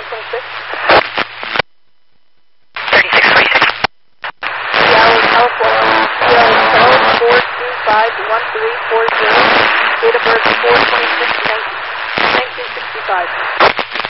426. 3646. Seattle, California, Seattle, 4251340. Date of birth 4/26/1965.